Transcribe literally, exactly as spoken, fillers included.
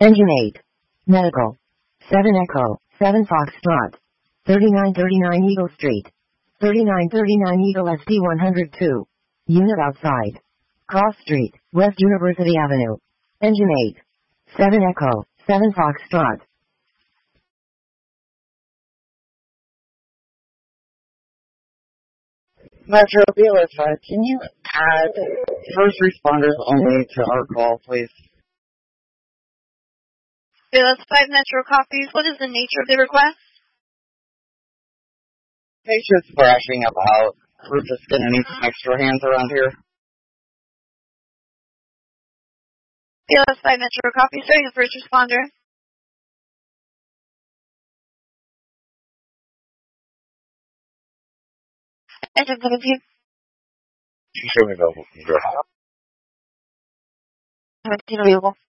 Engine eight. Medical. seven Echo, seven Foxtrot. thirty-nine thirty-nine Eagle Street. thirty-nine thirty-nine Eagle S T one oh two. Unit outside. Cross Street, West University Avenue. Engine eight. seven Echo, seven Foxtrot. Metro B L S five, can you add first responders only to our call, please? B L S five Metro copies. What is the nature of the request? Patient's thrashing about. We're just going to need some extra hands around here. B L S five Metro copies. Starting the first responder. Engine seventeen. She's showing available. seventeen available.